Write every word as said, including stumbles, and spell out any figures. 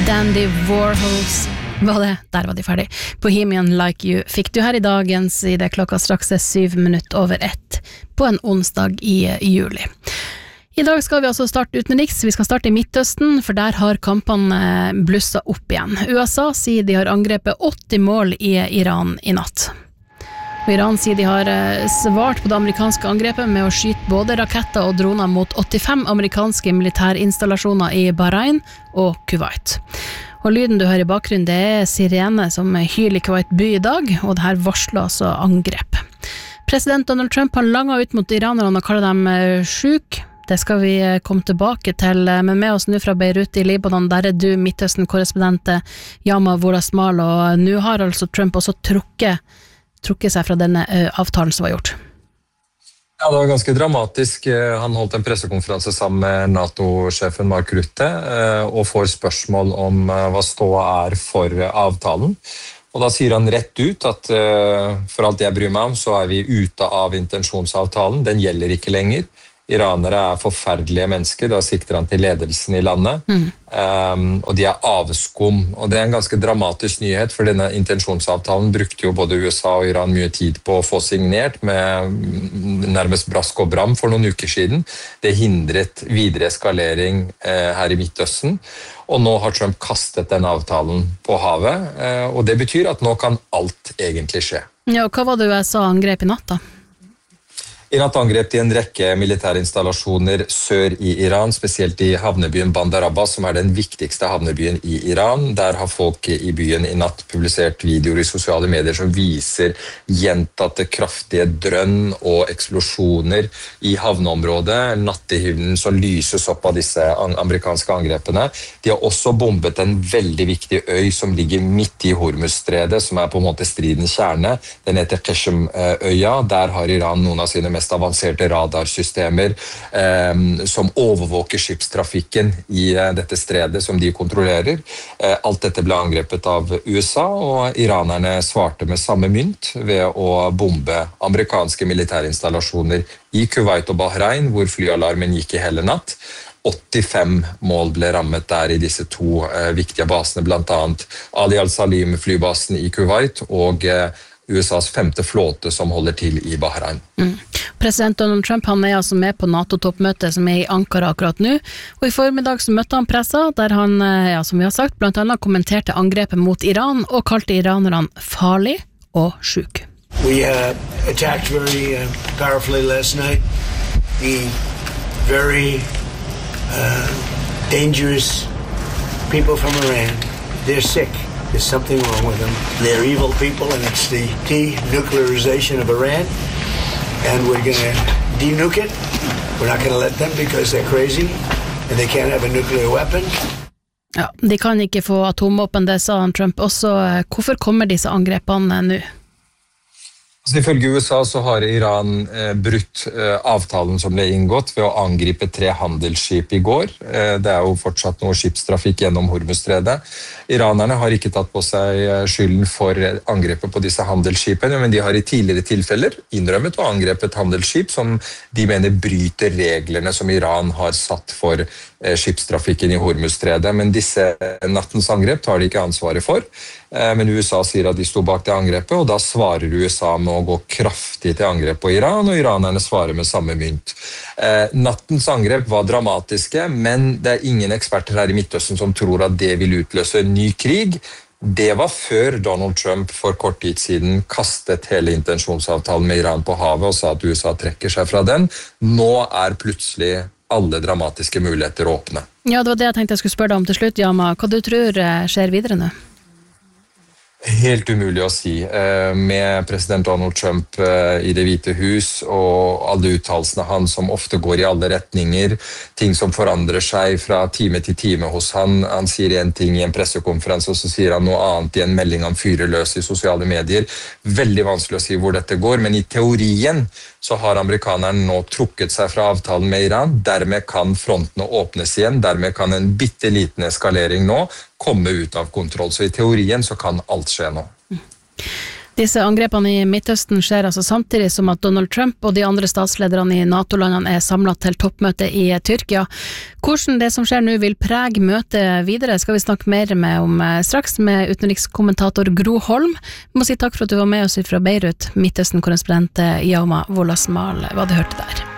Dandy Warhols var det, der var de ferdig. Bohemian Like You fikk du her i dagens i det klokka straks er syv minutter over ett på en onsdag i juli. I dag skal vi altså starte utenriks, vi skal starte i Midtøsten, for der har kampene blusset opp igjen. U S A sier de har angrepet åtti mål i Iran i natt. Og Iran sier de har svart på det amerikanske angrepet med å skyte både raketter og droner mot åttifem amerikanske militærinstallasjoner i Bahrain og Kuwait. Og lyden du hører i bakgrunnen, det er sirene som hyler i Kuwait by i dag, og det her varsler altså angrep. President Donald Trump har langet ut mot iranerne og kaller dem syk. Det skal vi komme tilbake til, men med oss nå fra Beirut i Libanon, der er du Midtøsten-korrespondent Yama Wolasmal, og nå har altså Trump også trukket trukket seg fra denne avtalen som var gjort. Ja, det var ganske dramatisk. Han holdt en pressekonferanse sammen med NATO-sjefen Mark Rutte og får spørsmål om hva ståa er for avtalen. Og da sier han rett ut at for alt jeg bryr meg om, så er vi ute av intensjonsavtalen. Den gjelder ikke lenger. Iranere er forferdelige mennesker, da sikter han til ledelsen i landet, mm. um, og de er avskum. Og det er en ganske dramatisk nyhet, for denne intensjonsavtalen brukte jo både U S A og Iran mye tid på å få signert, med nærmest brask og bram for noen uker siden. Det hindret videre eskalering eh, her i Midtøsten, og nå har Trump kastet den avtalen på havet, eh, og det betyr at nå kan alt egentlig skje. Ja, og hva var det U S A angrep i natt da? I natt angrep de en rekke militærinstallasjoner sør i Iran, spesielt i havnebyen Bandar Abbas, som er den viktigste havnebyen i Iran. Der har folk i byen i natt publisert videoer i sosiale medier som viser gjentatte kraftige drønn og eksplosjoner i havneområdet. Nattehimlen som lyses opp av disse amerikanske angrepene. De har også bombet en veldig viktig øy som ligger midt i Hormuzstredet, som er på en måte stridens kjerne. Den heter Qeshem-øya. Der har Iran noen av sine mest avanserte radarsystemer eh, som overvåker skipstrafikken i eh, dette stredet som de kontrollerer. Eh, alt dette ble angrepet av U S A, og iranerne svarte med samme mynt ved å bombe amerikanske militærinstallasjoner i Kuwait og Bahrain, hvor flyalarmen gikk i hele natt. åttifem mål ble rammet der i disse to eh, viktige basene, blant annet Ali al-Salim flybasen i Kuwait og eh, U S A's femte flåte som holder til i Bahrain. Mm. President Donald Trump han er altså med på NATO-toppmøtet som er i Ankara akkurat nå, og i formiddag så møtte han pressa, der han, ja, som vi har sagt, blant annet kommenterte angrepet mot Iran og kalte iranerne farlig og syk. We uh, attacked very uh, powerfully last night. The very uh, dangerous people from Iran. They're sick. There's something wrong with them. They're evil people, and it's the denuclearization of Iran. And we're going to denuke it. We're not going to let them because they're crazy, and they can't have a nuclear weapon. Ja, de kan ikke få atomvåpen, det sa han Trump også. Hvorfor kommer disse angrepene nå? Altså, ifølge U S A så har Iran eh, brutt eh, avtalen som ble inngått ved å angripe tre handelsskip i går. Eh, det er jo fortsatt noe skipstrafikk gjennom Hormuzstredet. Iranerne har ikke tatt på seg skylden for angrepet på disse handelsskipene, men de har i tidligere tilfeller innrømmet og angrepet handelsskip som de mener bryter reglene som Iran har satt for eh, skipstrafikken i Hormuzstredet. Men disse nattens angrep tar de ikke ansvaret for. Eh, men U S A sier at de sto bak det angrepet, og da svarer U S A med å gå kraftig til angrep på Iran, og iranerne svarer med samme mynt. Eh, nattens angrep var dramatiske, men det er ingen eksperter her i Midtøsten som tror at det vil utløse en ny krig. Det var før Donald Trump for kort tid siden kastet hele intensjonsavtalen med Iran på havet og sa at U S A trekker seg fra den. Nå er plutselig alle dramatiske muligheter åpne. Ja, det var det jeg tenkte jeg skulle spørre deg om til slutt, Yama. Hva du tror skjer videre nå? Helt umulig å si. Med president Donald Trump i Det hvite hus og alle uttalelsene han som ofte går i alle retninger, ting som forandrer seg fra time til time hos han. Han sier en ting i en pressekonferanse, og så sier han noe annet i en melding han fyrer løs i sosiale medier. Veldig vanskelig å si hvor dette går, men i teorien så har amerikanerne nå trukket seg fra avtalen med Iran. Dermed kan frontene åpnes igjen, dermed kan en bitteliten eskalering nå komme ut av kontroll. Så i teorien så kan alt skje nå. Disse angrepene i Midtøsten skjer altså samtidig som at Donald Trump og de andre statslederne i NATO-landene er samlet til toppmøte i Tyrkia. Hvordan det som skjer nå vil prege møtet videre, skal vi snakke mer med om straks med utenrikskommentator Gro Holm. Vi må si takk for at du var med oss fra Beirut, Midtøsten-korrespondent Jaume Wolasmal, hva du hørte der.